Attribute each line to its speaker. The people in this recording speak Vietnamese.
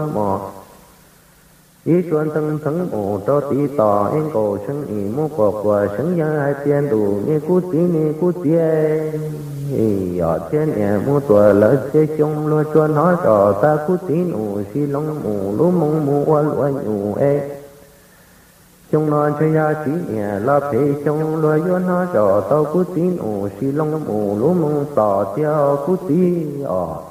Speaker 1: mò ý xuân thân thân mù cho tí tỏ em cổ sân ý mô quả sân gia hai tiền đủ nê cú tí ở trên nhà mua tuổi lỡ xe chung lúa chuan nói trò ta cú tí nụ xì lông mù lú mông mù qua lúa nhủ chung nói cho gia chỉ nhà la phê chung lúa yuan nói trò tao cú tí nụ xì lông mù lú mông tỏ theo cú tí